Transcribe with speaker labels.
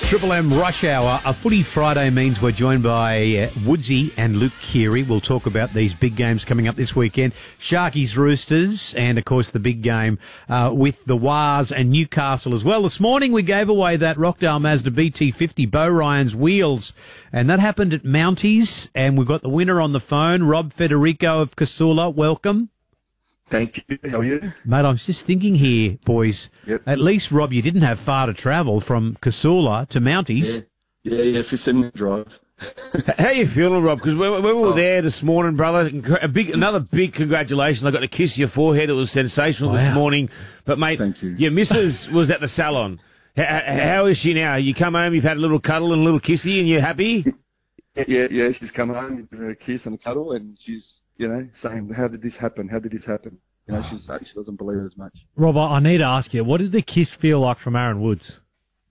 Speaker 1: Triple M Rush Hour. A Footy Friday means we're joined by Woodsy and Luke Keary. We'll talk about these big games coming up this weekend. Sharkies, Roosters, and, of course, the big game with the Wars and Newcastle as well. This morning we gave away that Rockdale Mazda BT50 Bo Ryan's wheels, and that happened at Mounties, and we've got the winner on the phone, Rob Federico of Casula. Welcome.
Speaker 2: Thank you. How are you?
Speaker 1: Mate, I was just thinking here, boys.
Speaker 2: Yep.
Speaker 1: At least, Rob, you didn't have far to travel from Casula to Mounties.
Speaker 2: Yeah, 15-minute drive.
Speaker 3: How you feeling, Rob? Because we were there this morning, brother. Another big congratulations. I got to kiss your forehead. It was sensational this morning. But, mate,
Speaker 2: Thank you.
Speaker 3: Your missus was at the salon. How is she now? You come home, you've had a little cuddle and a little kissy, and you're happy?
Speaker 2: Yeah. She's come home, given her a kiss and a cuddle, and she's, saying, "How did this happen? How did this happen?" She doesn't believe it as much.
Speaker 4: Rob, I need to ask you, what did the kiss feel like from Aaron Woods?